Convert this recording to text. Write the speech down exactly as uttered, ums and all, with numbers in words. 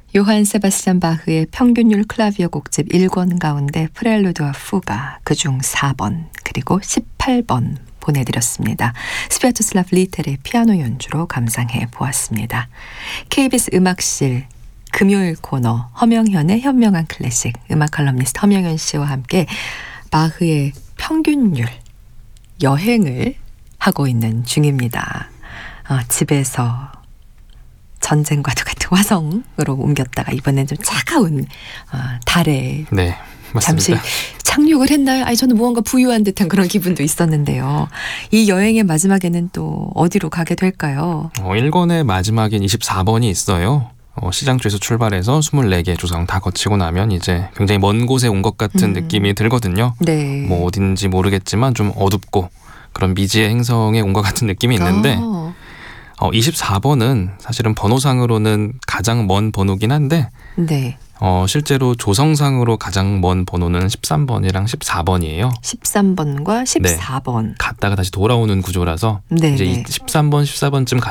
요한 세바스찬 바흐의 평균율 클라비어 곡집 일 권 가운데 프렐루드와 푸가 그중 사 번 그리고 십팔 번 보내드렸습니다. 스비아토슬라프 리텔의 피아노 연주로 감상해 보았습니다. 케이비에스 음악실 금요일 코너 허명현의 현명한 클래식 음악 칼럼니스트 허명현 씨와 함께 바흐의 평균율 여행을 하고 있는 중입니다. 어, 집에서 전쟁과도 같은 화성으로 옮겼다가 이번엔 좀 차가운 어, 달에 네, 맞습니다. 잠시 착륙을 했나요? 아니 저는 무언가 부유한 듯한 그런 기분도 있었는데요. 이 여행의 마지막에는 또 어디로 가게 될까요? 어, 일 권의 마지막인 이십사 번이 있어요. 어, 시장조에서 출발해서 이십사 개 조성 다 거치고 나면 이제 굉장히 먼 곳에 온 것 같은 음. 느낌이 들거든요. 네. 뭐 어딘지 모르겠지만 좀 어둡고 그런 미지의 행성에 온 것 같은 느낌이 있는데 아. 어, 이십사 번은 사실은 번호상으로는 가장 먼 번호긴 한데 네. 어, 실제로 조성상으로 가장 먼 번호는 십삼 번이랑 십사 번이에요. 십삼 번과 십사 번. 갔다가 다시 돌아오는 구조라서 네. 이제 이 십삼 번, 십사 번쯤